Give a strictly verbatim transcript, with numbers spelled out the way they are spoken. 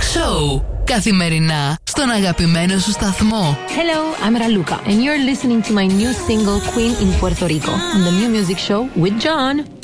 Show. Καθημερινά στον αγαπημένο σου σταθμό. Hello, I'm Raluca and you're listening to my new single Queen in Puerto Rico on the New Music Show with John.